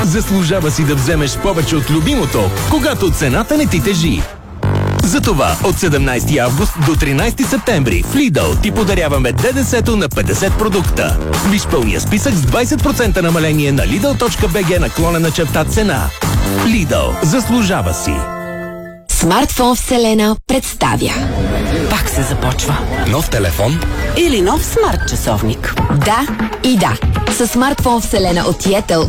Заслужава си да вземеш повече от любимото, когато цената не ти тежи. Затова от 17 август до 13 септември в Lidl ти подаряваме ДДС-то на 50 продукта. Виж пълния списък с 20% намаление на lidl.bg/цена. Lidl, заслужава си. Смартфон Вселена представя. Пак се започва. Нов телефон? Или нов смарт часовник? Да и да. С смартфон Вселена от Yettel